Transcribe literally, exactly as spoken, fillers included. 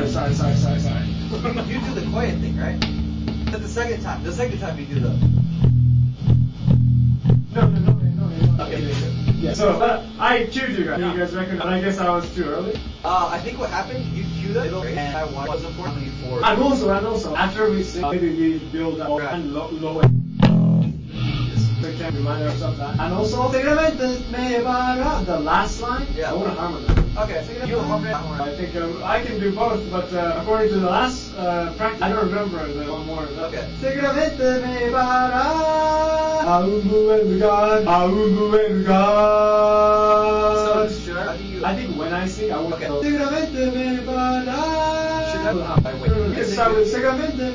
sorry, sorry, sorry, sorry, sorry. You do the quiet thing, right? But the second time, the second time you do the. No, no, no, no, no. Okay. Yeah. So uh, I cued you guys. You guys recognize? I guess I was too early. Uh, I think what happened, you queued it, and I wasn't for you for. And also, and also, after we sing, maybe we build up and low, low. We can remind ourselves that. And also, the last line. Yeah. I want to harmonize. Okay, so you harmonize. I think uh, I can do both, but uh, according to the last uh, practice, I don't remember the one more. Okay. Seguramente me vará a un buen lugar, a un buen lugar. So, should I, how do you... I think when I sing, I want Okay. to. Seguramente me vará. Should I... Wait, wait. Seguramente